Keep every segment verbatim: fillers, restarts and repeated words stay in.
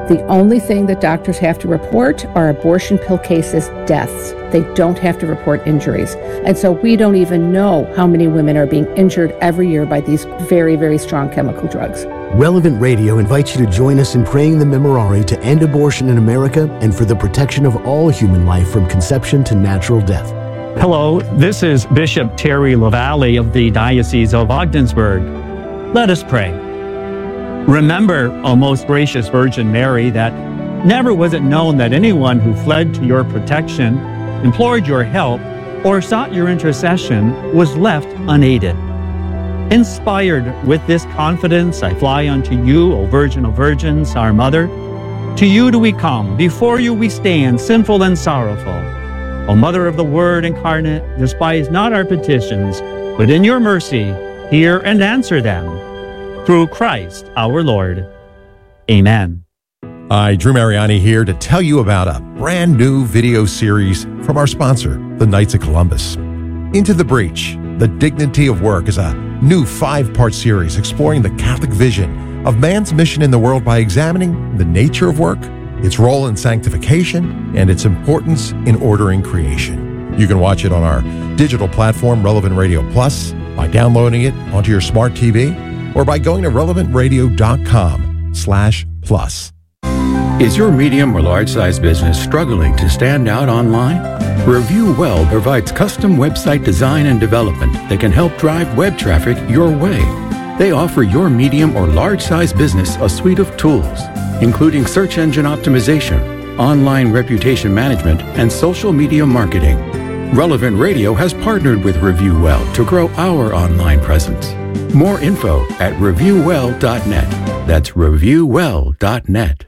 The only thing that doctors have to report are abortion pill cases, deaths. They don't have to report injuries. And so we don't even know how many women are being injured every year by these very, very strong chemical drugs. Relevant Radio invites you to join us in praying the Memorare to end abortion in America and for the protection of all human life from conception to natural death. Hello, this is Bishop Terry LaValle of the Diocese of Ogdensburg. Let us pray. Remember, O most gracious Virgin Mary, that never was it known that anyone who fled to your protection, implored your help, or sought your intercession was left unaided. Inspired with this confidence, I fly unto you, O Virgin of Virgins, our Mother. To you do we come, before you we stand, sinful and sorrowful. O Mother of the Word incarnate, despise not our petitions, but in your mercy hear and answer them. Through Christ our Lord. Amen. Hi, Drew Mariani here to tell you about a brand new video series from our sponsor, the Knights of Columbus. Into the Breach, The Dignity of Work is a new five-part series exploring the Catholic vision of man's mission in the world by examining the nature of work, its role in sanctification, and its importance in ordering creation. You can watch it on our digital platform, Relevant Radio Plus, by downloading it onto your smart T V, or by going to relevant radio dot com slash plus. Is your medium or large-size business struggling to stand out online? Review Well provides custom website design and development that can help drive web traffic your way. They offer your medium or large-size business a suite of tools, including search engine optimization, online reputation management, and social media marketing. Relevant Radio has partnered with Review Well to grow our online presence. More info at review well dot net. That's review well dot net.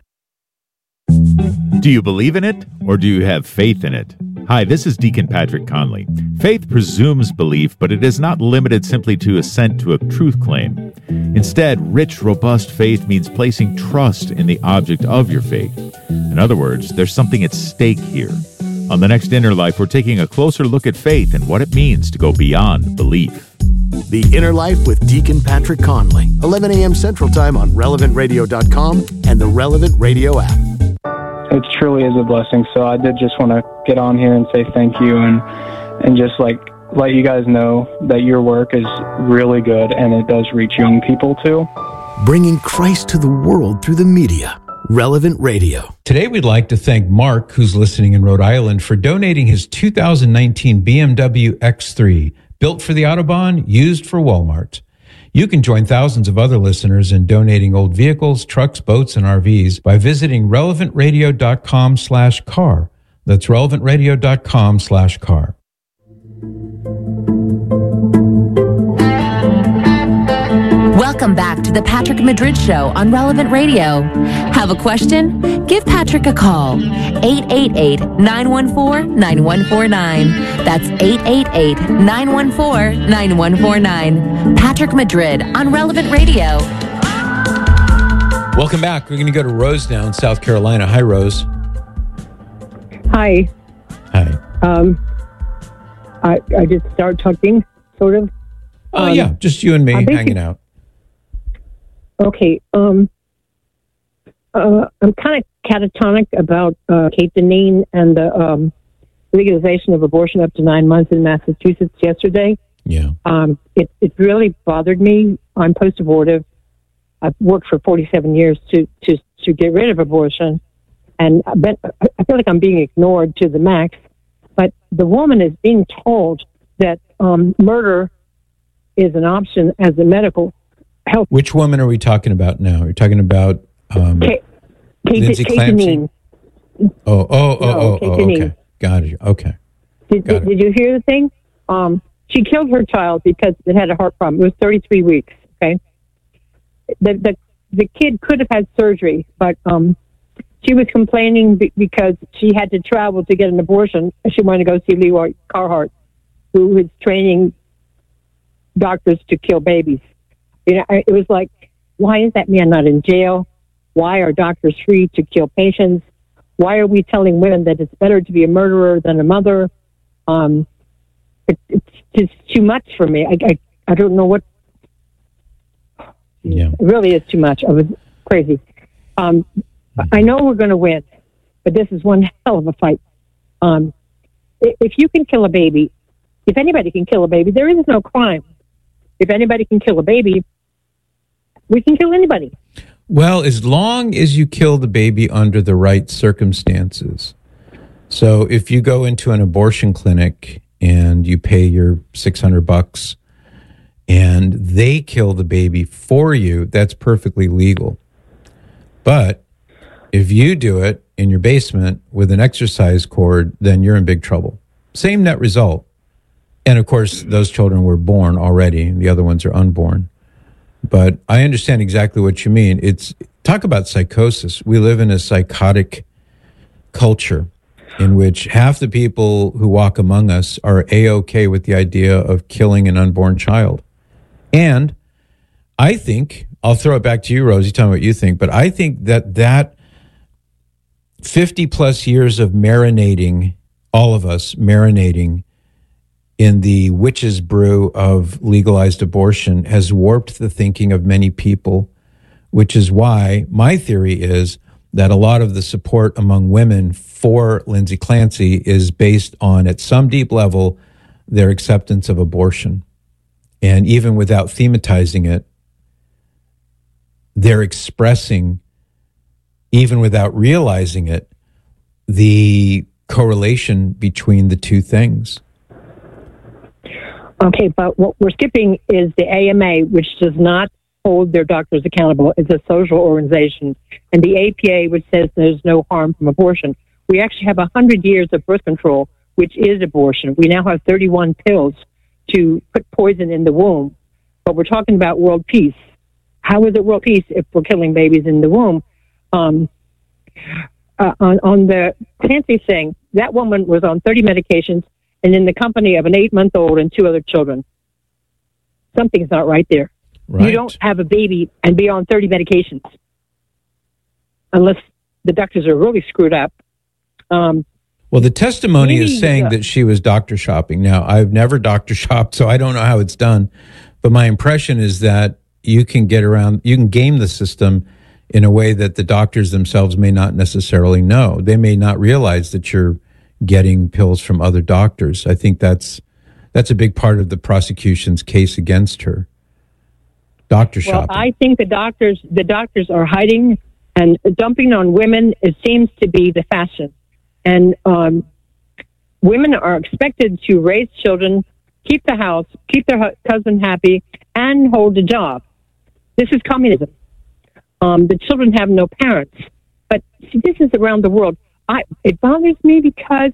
Do you believe in it, or do you have faith in it? Hi, this is Deacon Patrick Conley. Faith presumes belief, but it is not limited simply to assent to a truth claim. Instead, rich, robust faith means placing trust in the object of your faith. In other words, there's something at stake here. On the next Inner Life, we're taking a closer look at faith and what it means to go beyond belief. The Inner Life with Deacon Patrick Conley, eleven a.m. Central Time on relevant radio dot com and the Relevant Radio app. It truly is a blessing. So I did just want to get on here and say thank you and and just like let you guys know that your work is really good and it does reach young people too. Bringing Christ to the world through the media. Relevant Radio. Today we'd like to thank Mark, who's listening in Rhode Island, for donating his two thousand nineteen B M W X three, built for the Autobahn, used for Walmart. You can join thousands of other listeners in donating old vehicles, trucks, boats, and R Vs by visiting relevant radio dot com slash car. That's relevant radio dot com slash car. Welcome back to the Patrick Madrid Show on Relevant Radio. Have a question? Give Patrick a call. eight eight eight, nine one four, nine one four nine. That's eight eight eight, nine one four, nine one four nine. Patrick Madrid on Relevant Radio. Welcome back. We're going to go to Rose now in South Carolina. Hi, Rose. Hi. Hi. Um, I I just started talking, sort of. Oh, um, yeah. Just you and me hanging out. Okay. Um, uh, I'm kind of catatonic about uh, Kate Dineen and the um, legalization of abortion up to nine months in Massachusetts yesterday. Yeah. Um, it, it really bothered me. I'm post-abortive. I've worked for forty-seven years to, to, to get rid of abortion. And I, bet, I feel like I'm being ignored to the max. But the woman is being told that um, murder is an option as a medical health. Which woman are we talking about now? Are you talking about um, Kate, Kate, Lindsay Kate Clancy? Dineen. Oh, oh, oh, No, oh, Kate oh Dineen. okay. Got it. Okay. Did, Got did, did you hear the thing? Um, she killed her child because it had a heart problem. It was thirty-three weeks. Okay. The the the kid could have had surgery, but um, she was complaining be- because she had to travel to get an abortion. She wanted to go see Leroy Carhart, who was training doctors to kill babies. You know, it was like, why is that man not in jail? Why are doctors free to kill patients? Why are we telling women that it's better to be a murderer than a mother? Um, it, it's just too much for me. I, I, I don't know what. Yeah. It really is too much. I was crazy. Um, I know we're going to win, but this is one hell of a fight. Um, if you can kill a baby, if anybody can kill a baby, there is no crime. If anybody can kill a baby, we can kill anybody. Well, as long as you kill the baby under the right circumstances. So if you go into an abortion clinic and you pay your six hundred bucks and they kill the baby for you, that's perfectly legal. But if you do it in your basement with an exercise cord, then you're in big trouble. Same net result. And of course, those children were born already, and the other ones are unborn. But I understand exactly what you mean. It's talk about psychosis. We live in a psychotic culture in which half the people who walk among us are A-okay with the idea of killing an unborn child. And I think, I'll throw it back to you, Rosie, tell me what you think, but I think that that fifty plus years of marinating, all of us marinating in the witch's brew of legalized abortion has warped the thinking of many people, which is why my theory is that a lot of the support among women for Lindsay Clancy is based on, at some deep level, their acceptance of abortion. And even without thematizing it, they're expressing, even without realizing it, the correlation between the two things. Okay, but what we're skipping is the A M A, which does not hold their doctors accountable. It's a social organization. And the A P A, which says there's no harm from abortion. We actually have one hundred years of birth control, which is abortion. We now have thirty-one pills to put poison in the womb. But we're talking about world peace. How is it world peace if we're killing babies in the womb? Um, uh, on, on the Clancy thing, that woman was on thirty medications and in the company of an eight-month-old and two other children. Something's not right there. Right. You don't have a baby and be on thirty medications unless the doctors are really screwed up. Um, well, the testimony maybe, is saying yeah. that she was doctor shopping. Now, I've never doctor shopped, so I don't know how it's done. But my impression is that you can get around, you can game the system in a way that the doctors themselves may not necessarily know. They may not realize that you're getting pills from other doctors. I think that's that's a big part of the prosecution's case against her. Doctor well, shopping. I think the doctors the doctors are hiding and dumping on women. It seems to be the fashion, and um, women are expected to raise children, keep the house, keep their husband happy, and hold a job. This is communism. Um, the children have no parents, but see, this is around the world. I, it bothers me because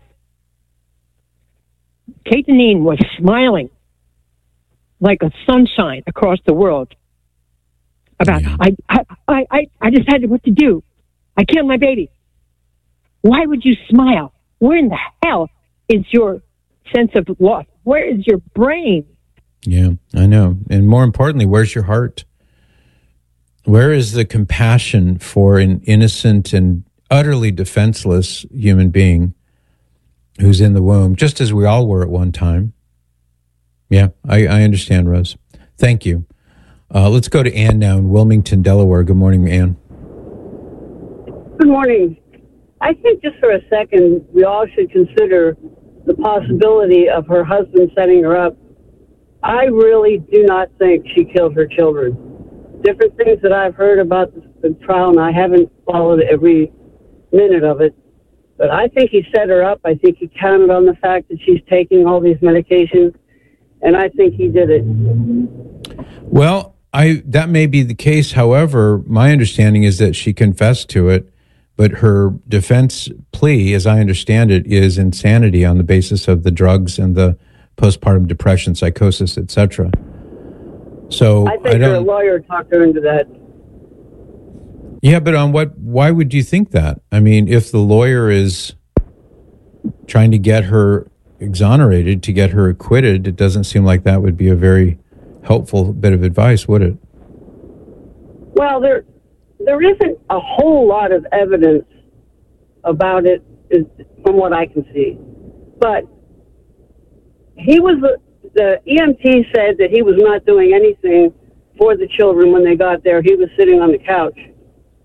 Kate Deneen was smiling like a sunshine across the world about, yeah. I, I, I, I, I decided what to do. I killed my baby. Why would you smile? Where in the hell is your sense of loss? Where is your brain? Yeah, I know. And more importantly, where's your heart? Where is the compassion for an innocent and utterly defenseless human being who's in the womb, just as we all were at one time? Yeah, I, I understand, Rose. Thank you. Uh, let's go to Ann now in Wilmington, Delaware. Good morning, Ann. Good morning. I think just for a second, we all should consider the possibility of her husband setting her up. I really do not think she killed her children. Different things that I've heard about the, the trial, and I haven't followed every minute of it, but I think he set her up. I think he counted on the fact that she's taking all these medications, and I think he did it. Well, I that may be the case. However, my understanding is that she confessed to it, but her defense plea, as I understand it, is insanity on the basis of the drugs and the postpartum depression, psychosis, et cetera. So I think I her lawyer talked her into that. Yeah, but on what? Why would you think that? I mean, if the lawyer is trying to get her exonerated, to get her acquitted, it doesn't seem like that would be a very helpful bit of advice, would it? Well, there there isn't a whole lot of evidence about it, is, from what I can see. But he was the E M T said that he was not doing anything for the children when they got there. He was sitting on the couch.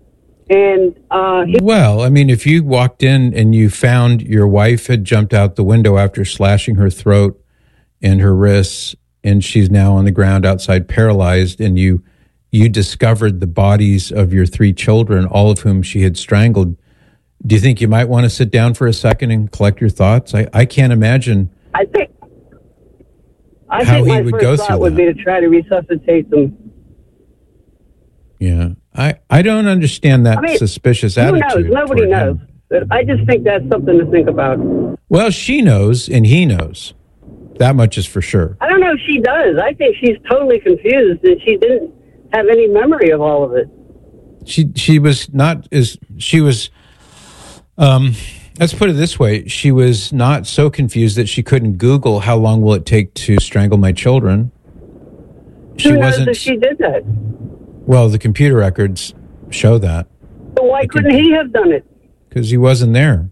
And uh, he- well, I mean, if you walked in and you found your wife had jumped out the window after slashing her throat and her wrists, and she's now on the ground outside paralyzed, and you you discovered the bodies of your three children, all of whom she had strangled, do you think you might want to sit down for a second and collect your thoughts? I, I can't imagine. I think I how think he my would first go thought through would that. be to try to resuscitate them. Yeah, I, I don't understand that I mean, suspicious who attitude. knows? Nobody toward knows. him. But I just think that's something to think about. Well, she knows and he knows. That much is for sure. I don't know if she does. I think she's totally confused and she didn't have any memory of all of it. She she was not as she was. Um, let's put it this way: she was not so confused that she couldn't Google how long will it take to strangle my children. She Who knows wasn't. if she did that? Well, the computer records show that So why couldn't he have done it? because he wasn't there.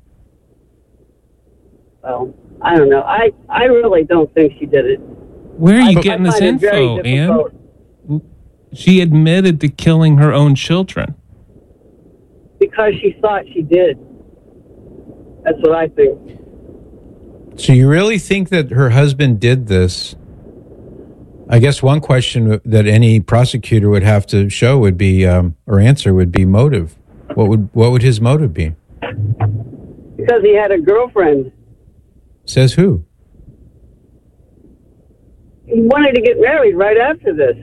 Well, I don't know. I, I really don't think she did it. Where are you I- getting I this find it very info, Ann? difficult. She admitted to killing her own children. Because she thought she did. That's what I think. So you really think that her husband did this? I guess one question that any prosecutor would have to show would be, um, or answer would be motive. What would what would his motive be? Because he had a girlfriend. Says who? He wanted to get married right after this.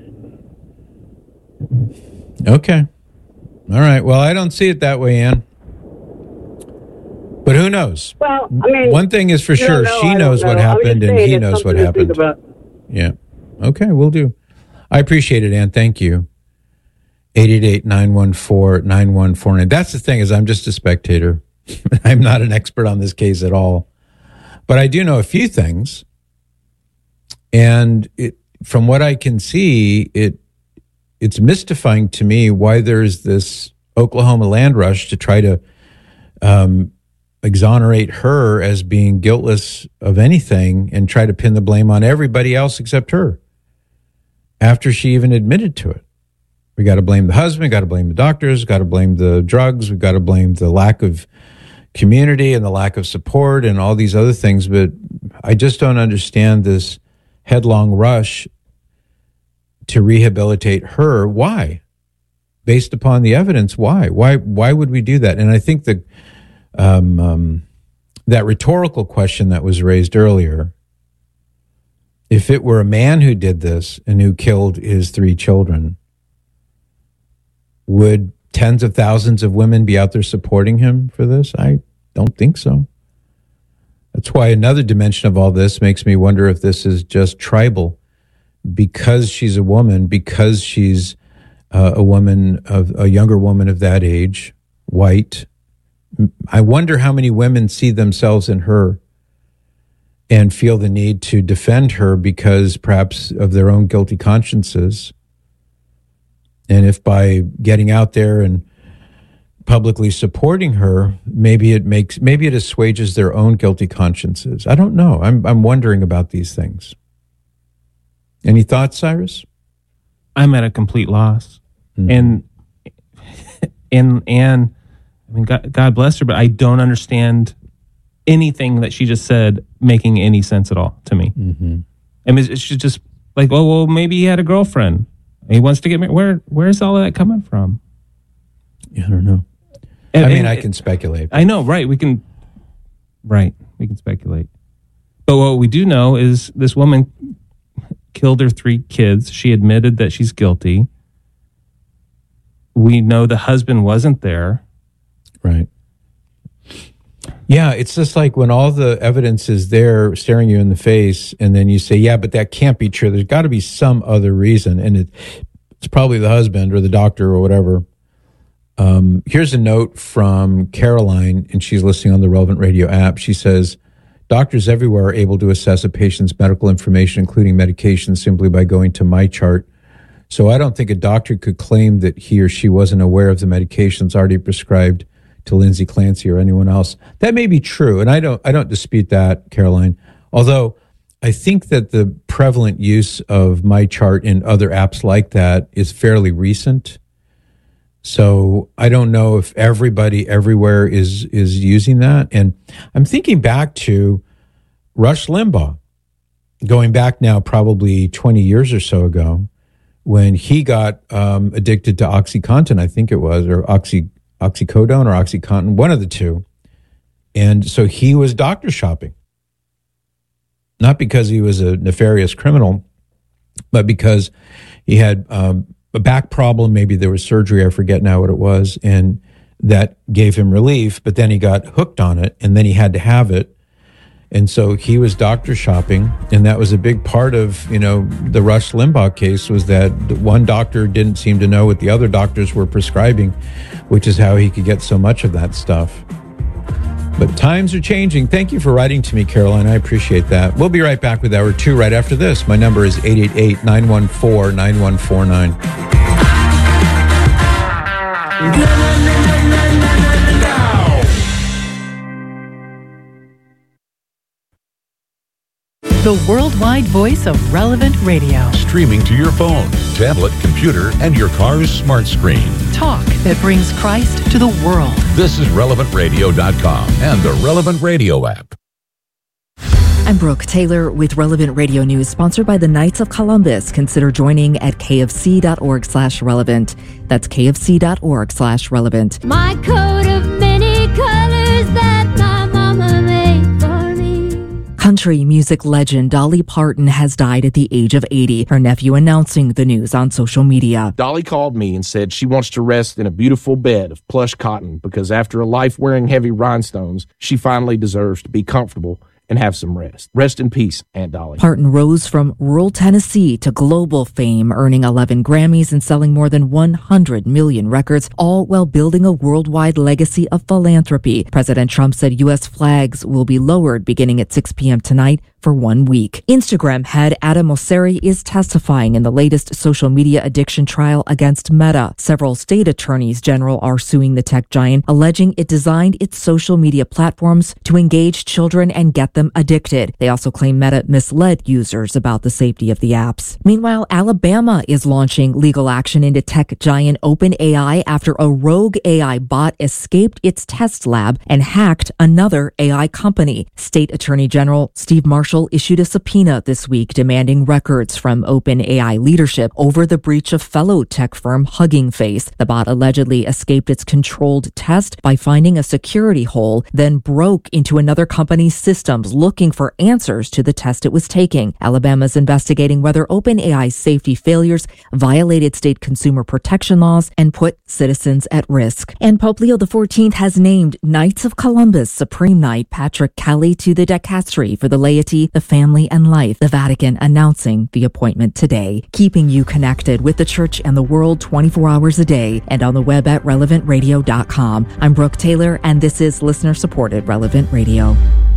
Okay. All right. Well, I don't see it that way, Ann. But who knows? Well, I mean, one thing is for you don't sure: know, she I knows don't what know. I'm happened, just and saying he it's knows what something to think happened. about. Yeah. Okay, we'll do. I appreciate it, Ann. Thank you. eight eight eight, nine one four, nine one four nine. That's the thing, is I'm just a spectator. I'm not an expert on this case at all. But I do know a few things. And it, from what I can see, it it's mystifying to me why there's this Oklahoma land rush to try to um, exonerate her as being guiltless of anything and try to pin the blame on everybody else except her after she even admitted to it. We got to blame the husband, got to blame the doctors, got to blame the drugs, we got to blame the lack of community and the lack of support and all these other things. But I just don't understand this headlong rush to rehabilitate her. Why? Based upon the evidence, why? Why why would we do that? And I think the um, um, that rhetorical question that was raised earlier, if it were a man who did this and who killed his three children, would tens of thousands of women be out there supporting him for this? I don't think so. That's why another dimension of all this makes me wonder if this is just tribal. Because she's a woman, because she's uh, a woman of a younger woman of that age, white. I wonder how many women see themselves in her and feel the need to defend her because perhaps of their own guilty consciences. And if by getting out there and publicly supporting her, maybe it makes, maybe it assuages their own guilty consciences. I don't know. I'm I'm wondering about these things. Any thoughts, Cyrus? I'm at a complete loss. Mm-hmm. And and and I mean, God, God bless her, but I don't understand anything that she just said making any sense at all to me. Mm-hmm. I mean, it's just like, oh, well, maybe he had a girlfriend. He wants to get married. Where where's all of that coming from? Yeah, I don't know. And, I mean, and, I can speculate. I know, right? We can, right? We can speculate. But what we do know is this woman killed her three kids. She admitted that she's guilty. We know the husband wasn't there. Right. Yeah, it's just like when all the evidence is there staring you in the face, and then you say, yeah, but that can't be true. There's got to be some other reason. And it, it's probably the husband or the doctor or whatever. Um, here's a note from Caroline, and she's listening on the Relevant Radio app. She says, doctors everywhere are able to assess a patient's medical information, including medication, simply by going to MyChart. So I don't think a doctor could claim that he or she wasn't aware of the medications already prescribed to Lindsay Clancy or anyone else. That may be true, and I don't I don't dispute that, Caroline. Although I think that the prevalent use of MyChart and other apps like that is fairly recent. So I don't know if everybody everywhere is is using that. And I'm thinking back to Rush Limbaugh, going back now probably twenty years or so ago, when he got um, addicted to OxyContin, I think it was, or oxy oxycodone or OxyContin, one of the two. And so he was doctor shopping, not because he was a nefarious criminal, but because he had um, a back problem. Maybe there was surgery. I forget now what it was. And that gave him relief, but then he got hooked on it and then he had to have it. And so he was doctor shopping. And that was a big part of, you know, the Rush Limbaugh case, was that one doctor didn't seem to know what the other doctors were prescribing, which is how he could get so much of that stuff. But times are changing. Thank you for writing to me, Caroline. I appreciate that. We'll be right back with hour two right after this. My number is eight eight eight, nine one four, nine one four nine. The worldwide voice of Relevant Radio. Streaming to your phone, tablet, computer, and your car's smart screen. Talk that brings Christ to the world. This is relevant radio dot com and the Relevant Radio app. I'm Brooke Taylor with Relevant Radio News, sponsored by the Knights of Columbus. Consider joining at kfc.org slash relevant. That's kfc.org slash relevant. My coat of many colors that my mama made for me. Country music legend Dolly Parton has died at the age of eighty. Her nephew announcing the news on social media. Dolly called me and said she wants to rest in a beautiful bed of plush cotton because after a life wearing heavy rhinestones, she finally deserves to be comfortable and have some rest. Rest in peace, Aunt Dolly. Parton rose from rural Tennessee to global fame, earning eleven Grammys and selling more than one hundred million records, all while building a worldwide legacy of philanthropy. President Trump said U S flags will be lowered beginning at six p.m. tonight for one week. Instagram head Adam Mosseri is testifying in the latest social media addiction trial against Meta. Several state attorneys general are suing the tech giant, alleging it designed its social media platforms to engage children and get them addicted. They also claim Meta misled users about the safety of the apps. Meanwhile, Alabama is launching legal action into tech giant OpenAI after a rogue A I bot escaped its test lab and hacked another A I company. State Attorney General Steve Marshall issued a subpoena this week demanding records from OpenAI leadership over the breach of fellow tech firm Hugging Face. The bot allegedly escaped its controlled test by finding a security hole, then broke into another company's systems looking for answers to the test it was taking. Alabama's investigating whether OpenAI's safety failures violated state consumer protection laws and put citizens at risk. And Pope Leo the fourteenth has named Knights of Columbus Supreme Knight Patrick Kelly to the dicastery for the laity, the family, and life. The Vatican announcing the appointment today, keeping you connected with the church and the world twenty-four hours a day and on the web at relevant radio dot com. I'm Brooke Taylor, and this is listener-supported Relevant Radio.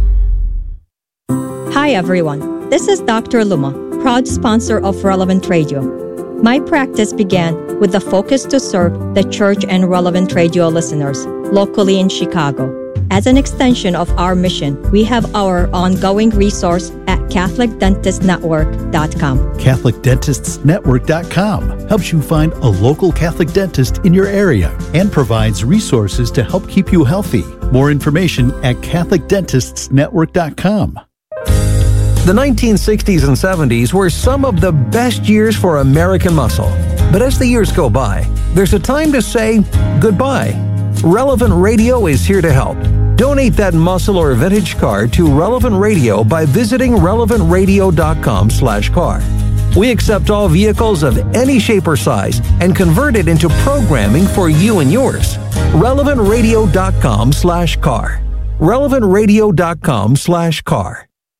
Hi, everyone. This is Doctor Luma, proud sponsor of Relevant Radio. My practice began with the focus to serve the church and Relevant Radio listeners locally in Chicago. As an extension of our mission, we have our ongoing resource at catholic dentist network dot com. catholic dentists network dot com helps you find a local Catholic dentist in your area and provides resources to help keep you healthy. More information at catholic dentists network dot com. The nineteen sixties and seventies were some of the best years for American muscle. But as the years go by, there's a time to say goodbye. Relevant Radio is here to help. Donate that muscle or vintage car to Relevant Radio by visiting relevant radio dot com slash car. We accept all vehicles of any shape or size and convert it into programming for you and yours. relevant radio dot com slash car. relevant radio dot com slash car.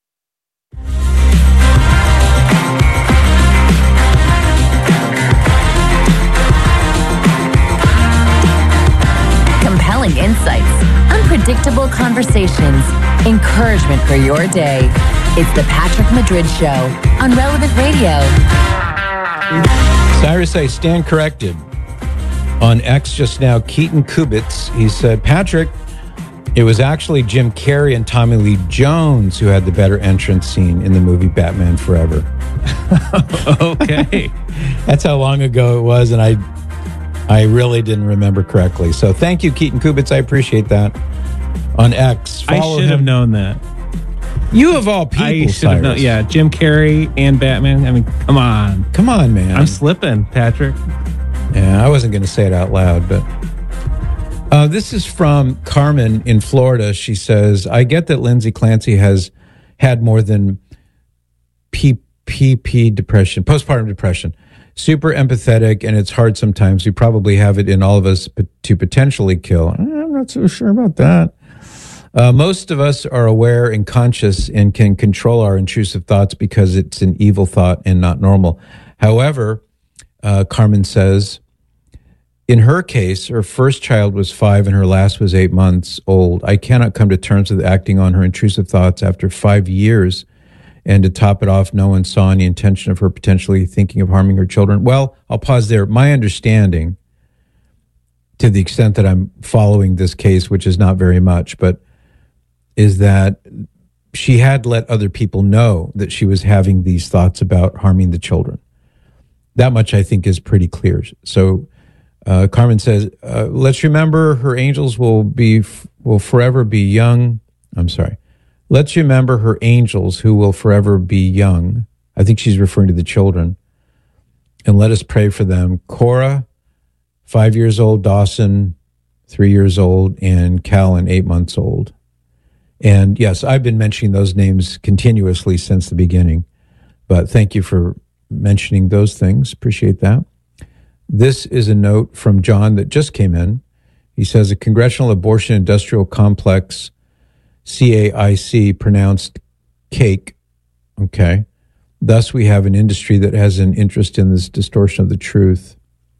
Compelling insights, unpredictable conversations, encouragement for your day. It's the Patrick Madrid Show on Relevant Radio. Cyrus, I stand corrected. On X just now, Keaton Kubitz, he said, Patrick, it was actually Jim Carrey and Tommy Lee Jones who had the better entrance scene in the movie Batman Forever. Okay. That's how long ago it was, and I I really didn't remember correctly. So thank you, Keaton Kubitz. I appreciate that. On X, I follow should him. have known that. You of all people, I should have known. Cyrus. Yeah, Jim Carrey and Batman. I mean, come on. Come on, man. I'm slipping, Patrick. Yeah, I wasn't going to say it out loud, but uh, this is from Carmen in Florida. She says, I get that Lindsay Clancy has had more than P P P depression, postpartum depression. Super empathetic, and it's hard sometimes. We probably have it in all of us to potentially kill. I'm not so sure about that. Uh, most of us are aware and conscious and can control our intrusive thoughts because it's an evil thought and not normal. However, uh, Carmen says, in her case, her first child was five and her last was eight months old. I cannot come to terms with acting on her intrusive thoughts after five years. And to top it off, no one saw any intention of her potentially thinking of harming her children. Well, I'll pause there. My understanding, to the extent that I'm following this case, which is not very much, but is that she had let other people know that she was having these thoughts about harming the children. That much, I think, is pretty clear. So uh, Carmen says, uh, let's remember her angels will be will forever be young. I'm sorry. Let's remember her angels who will forever be young. I think she's referring to the children. And let us pray for them. Cora, five years old, Dawson, three years old, and Callan, eight months old. And yes, I've been mentioning those names continuously since the beginning. But thank you for mentioning those things. Appreciate that. This is a note from John that just came in. He says, a Congressional Abortion Industrial Complex, C A I C, pronounced cake. Okay. Thus, we have an industry that has an interest in this distortion of the truth.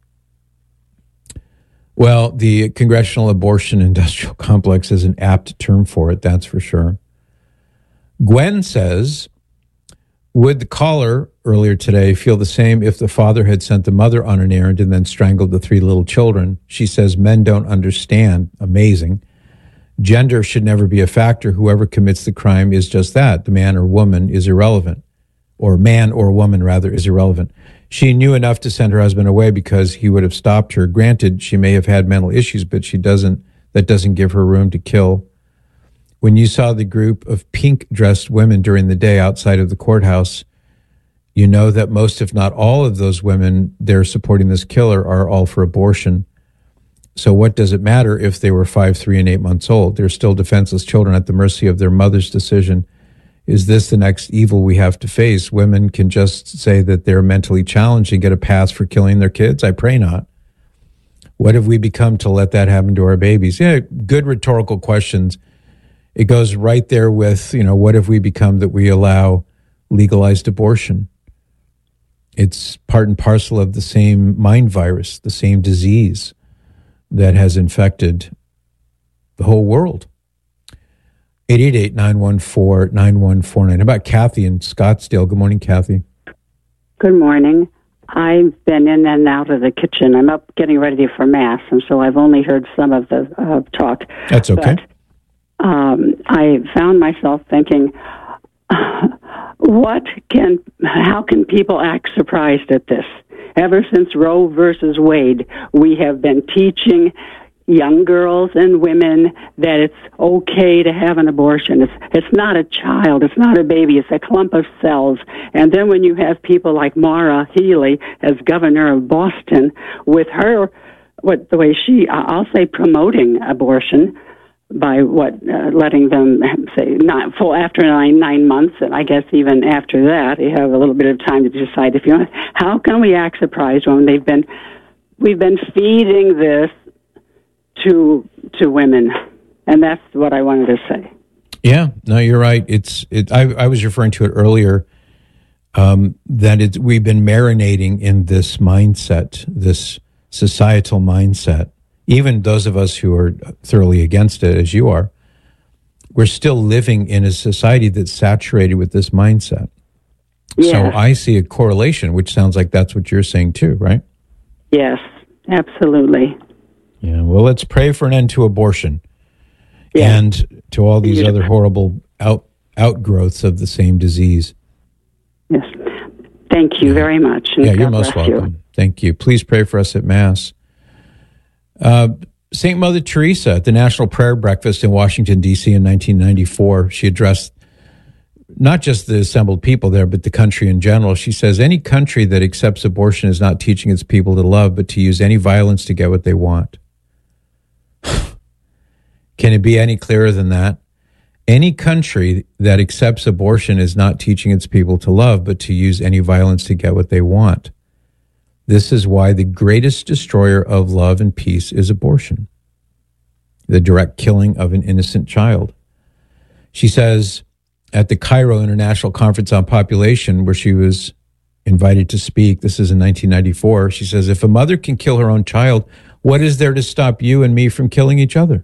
Well, the Congressional Abortion Industrial Complex is an apt term for it, that's for sure. Gwen says, would the caller earlier today feel the same if the father had sent the mother on an errand and then strangled the three little children? She says men don't understand. Amazing. Gender should never be a factor. Whoever commits the crime is just that. The man or woman is irrelevant. Or man or woman, rather, is irrelevant. She knew enough to send her husband away because he would have stopped her. Granted, she may have had mental issues, but she doesn't. That doesn't give her room to kill. When you saw the group of pink-dressed women during the day outside of the courthouse, you know that most, if not all, of those women there supporting this killer are all for abortion. So what does it matter if they were five, three, and eight months old? They're still defenseless children at the mercy of their mother's decision. Is this the next evil we have to face? Women can just say that they're mentally challenged and get a pass for killing their kids? I pray not. What have we become to let that happen to our babies? Yeah, good rhetorical questions. It goes right there with, you know, what have we become that we allow legalized abortion? It's part and parcel of the same mind virus, the same disease that has infected the whole world. eight eight eight, nine one four, nine one four nine. How about Kathy in Scottsdale? Good morning, Kathy. Good morning. I've been in and out of the kitchen. I'm up getting ready for Mass, and so I've only heard some of the uh, talk. That's okay. But, um, I found myself thinking, what can, how can people act surprised at this? Ever since Roe versus Wade, we have been teaching young girls and women that it's okay to have an abortion. It's it's not a child. It's not a baby. It's a clump of cells. And then when you have people like Maura Healey as governor of Boston, with her, what the way she, I'll say, promoting abortion by what uh, letting them say not full after nine nine months, and I guess even after that, you have a little bit of time to decide if you want. How can we act surprised when they've been we've been feeding this to to women, and that's what I wanted to say. Yeah, no, you're right. It's it. I, I was referring to it earlier. Um, that it's we've been marinating in this mindset, this societal mindset. Even those of us who are thoroughly against it, as you are, we're still living in a society that's saturated with this mindset. Yeah. So I see a correlation, which sounds like that's what you're saying too, right? Yes, absolutely. Yeah, well, let's pray for an end to abortion yeah. and to all these other horrible out, outgrowths of the same disease. Yes. Thank you yeah. very much. Yeah, God you're most welcome. You. Thank you. Please pray for us at Mass. Uh, Saint Mother Teresa at the National Prayer Breakfast in Washington, D C in nineteen ninety-four, she addressed not just the assembled people there, but the country in general. She says, any country that accepts abortion is not teaching its people to love, but to use any violence to get what they want. Can it be any clearer than that? Any country that accepts abortion is not teaching its people to love, but to use any violence to get what they want. This is why the greatest destroyer of love and peace is abortion, the direct killing of an innocent child. She says at the Cairo International Conference on Population, where she was invited to speak, this is in nineteen ninety-four, she says, if a mother can kill her own child, what is there to stop you and me from killing each other?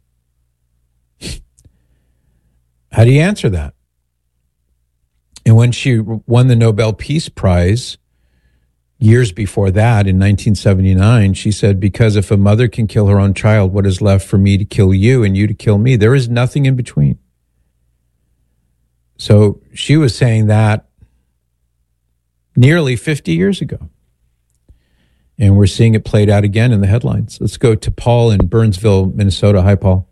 How do you answer that? And when she won the Nobel Peace Prize, years before that, in nineteen seventy-nine, she said, because if a mother can kill her own child, what is left for me to kill you and you to kill me? There is nothing in between. So she was saying that nearly fifty years ago. And we're seeing it played out again in the headlines. Let's go to Paul in Burnsville, Minnesota. Hi, Paul.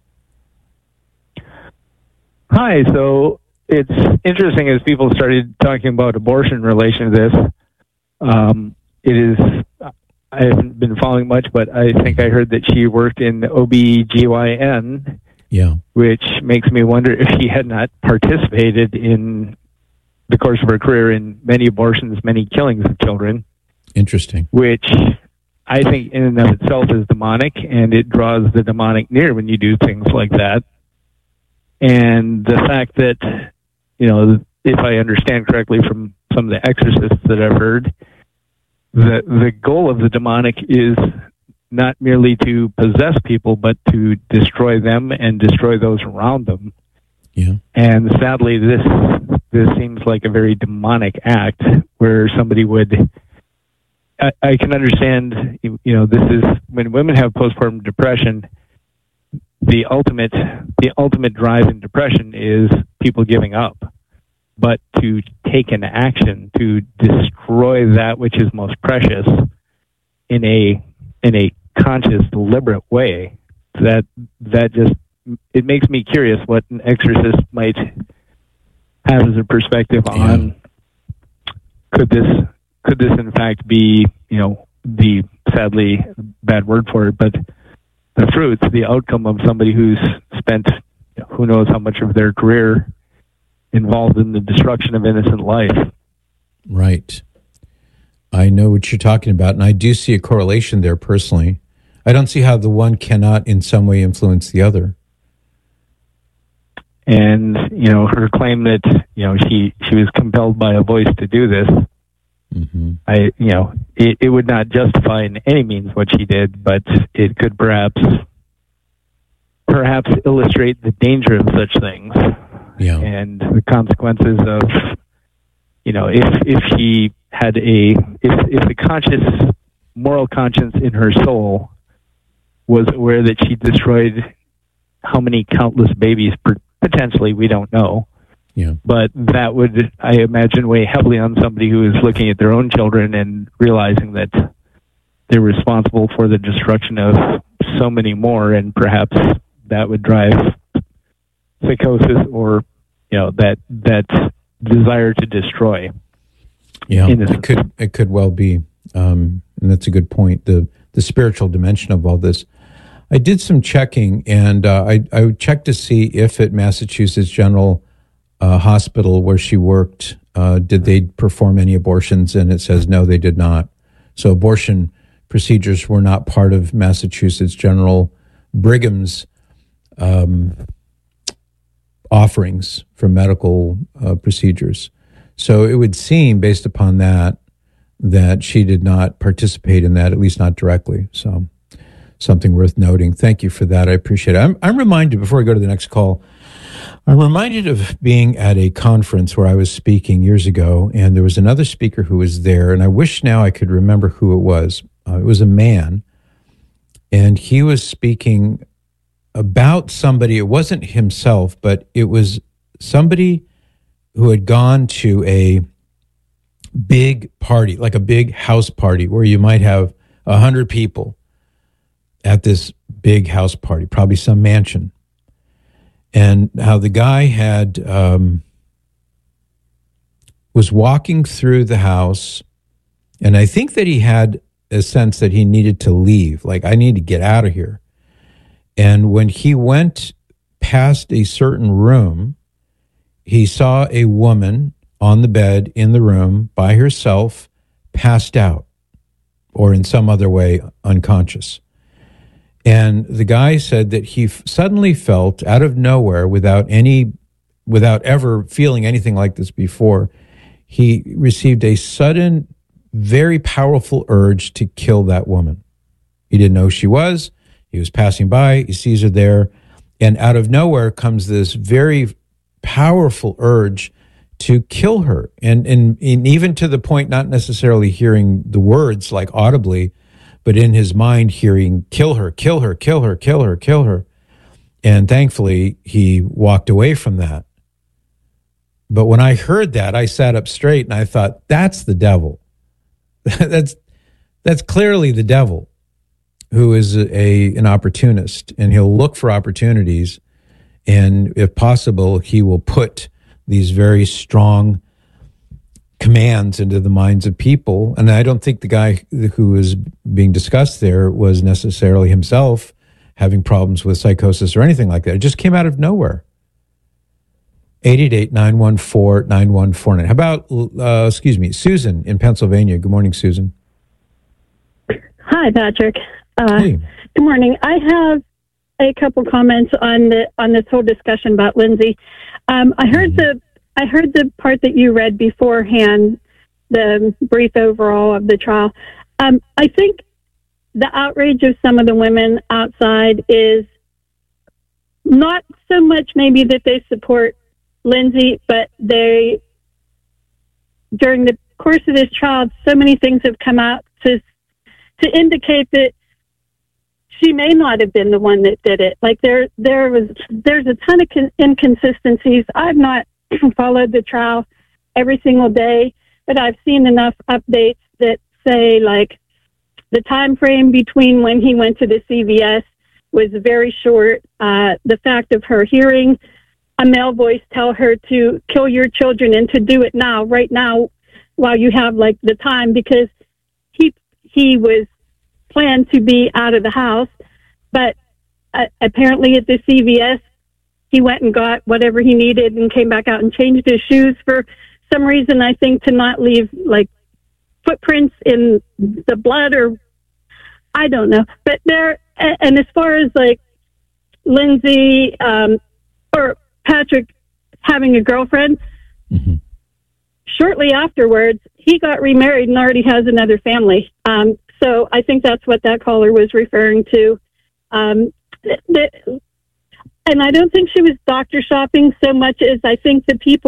Hi. So it's interesting as people started talking about abortion in relation to this. Um, it is, I haven't been following much, but I think I heard that she worked in O B G Y N, yeah, which makes me wonder if she had not participated in the course of her career in many abortions, many killings of children. Interesting. Which I think in and of itself is demonic, and it draws the demonic near when you do things like that. And the fact that, you know, if I understand correctly from some of the exorcists that I've heard, the the goal of the demonic is not merely to possess people, but to destroy them and destroy those around them. Yeah. And sadly, this this seems like a very demonic act where somebody would. I, I can understand, you know, this is when women have postpartum depression. The ultimate the ultimate drive in depression is people giving up. But to take an action to destroy that which is most precious in a in a conscious, deliberate way, that that just it makes me curious what an exorcist might have as a perspective on could this could this in fact be, you know, the sadly bad word for it, but the fruits, the outcome of somebody who's spent, you know, who knows how much of their career involved in the destruction of innocent life. Right. I know what you're talking about, and I do see a correlation there personally. I don't see how the one cannot in some way influence the other. And, you know, her claim that, you know, she, she was compelled by a voice to do this, mm-hmm. I, you know, it, it would not justify in any means what she did, but it could perhaps, perhaps illustrate the danger of such things. Yeah. And the consequences of, you know, if if she had a, if if the conscious, moral conscience in her soul was aware that she destroyed how many countless babies, potentially, we don't know. Yeah. But that would, I imagine, weigh heavily on somebody who is looking at their own children and realizing that they're responsible for the destruction of so many more, and perhaps that would drive psychosis or, you know, that that desire to destroy. Yeah, it could it could well be, um, and that's a good point. The the spiritual dimension of all this. I did some checking, and uh, I I checked to see if at Massachusetts General uh, Hospital where she worked, uh, did they perform any abortions, and it says no, they did not. So abortion procedures were not part of Massachusetts General Brigham's um, offerings for medical uh, procedures. So it would seem, based upon that, that she did not participate in that, at least not directly. So something worth noting. Thank you for that. I appreciate it. I'm, I'm reminded, before I go to the next call, I'm reminded of being at a conference where I was speaking years ago, and there was another speaker who was there, and I wish now I could remember who it was. Uh, it was a man, and he was speaking about somebody. It wasn't himself, but it was somebody who had gone to a big party, like a big house party where you might have a hundred people. at this big house party, probably some mansion, and how the guy had um, was walking through the house, and I think that he had a sense that he needed to leave, like, I need to get out of here. And when he went past a certain room, he saw a woman on the bed in the room by herself, passed out, or in some other way unconscious. And the guy said that he f- suddenly felt out of nowhere, without any, without ever feeling anything like this before, he received a sudden, very powerful urge to kill that woman. He didn't know who she was. He was passing by. He sees her there. And out of nowhere comes this very powerful urge to kill her. And, and, and even to the point, not necessarily hearing the words like audibly, but in his mind hearing, kill her, kill her, kill her, kill her, kill her. And thankfully, he walked away from that. But when I heard that, I sat up straight and I thought, that's the devil. that's that's clearly the devil, who is a, a an opportunist, and he'll look for opportunities, and if possible, he will put these very strong commands into the minds of people. And I don't think the guy who was being discussed there was necessarily himself having problems with psychosis or anything like that. It just came out of nowhere. eight eight eight, nine one four, nine one four nine. How about, uh, excuse me, Susan in Pennsylvania. Good morning, Susan. Hi, Patrick. Uh, hey. Good morning. I have a couple comments on the on this whole discussion about Lindsay. Um, I heard mm-hmm. the I heard the part that you read beforehand, the brief overall of the trial. Um, I think the outrage of some of the women outside is not so much maybe that they support Lindsay, but they, during the course of this trial, so many things have come out to to indicate that she may not have been the one that did it. Like there, there was, there's a ton of con- inconsistencies. I've not followed the trial every single day, but I've seen enough updates that say like the time frame between when he went to the C V S was very short. Uh, the fact of her hearing a male voice tell her to kill your children and to do it now, right now, while you have like the time, because he he was planned to be out of the house, but uh, apparently at the C V S, he went and got whatever he needed and came back out and changed his shoes for some reason, I think, to not leave like footprints in the blood, or I don't know. But there, and as far as like Lindsay um, or Patrick having a girlfriend, mm-hmm. shortly afterwards, he got remarried and already has another family. Um, so I think that's what that caller was referring to. Um, th- th- and I don't think she was doctor shopping so much as I think the people